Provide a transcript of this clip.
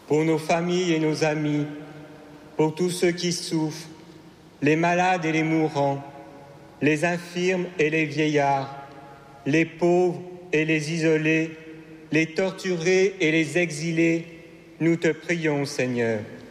pour nos familles et nos amis, pour tous ceux qui souffrent, les malades et les mourants, les infirmes et les vieillards, les pauvres et les isolés, les torturés et les exilés, nous te prions, Seigneur.